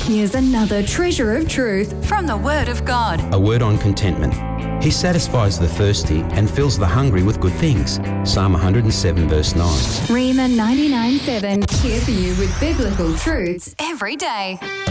Here's another treasure of truth from the Word of God. A word on contentment. He satisfies the thirsty and fills the hungry with good things. Psalm 107 verse 9. Rhema 99.7, here for you with biblical truths every day.